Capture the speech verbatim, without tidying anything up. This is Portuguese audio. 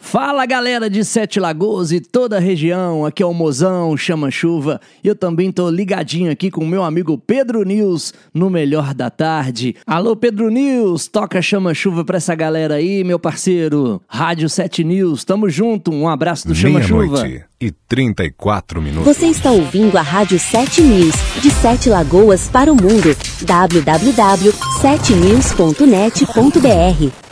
Fala galera de Sete Lagoas e toda a região, aqui é o Mozão, Chama Chuva, e eu também tô ligadinho aqui com o meu amigo Pedro News no Melhor da Tarde. Alô Pedro News, toca Chama Chuva pra essa galera aí, meu parceiro. Rádio Sete News, tamo junto, um abraço do Chama Chuva. Meia-noite e trinta e quatro minutos. Você está ouvindo a Rádio Sete News, de Sete Lagoas para o mundo, w w w ponto sete news ponto net ponto b r.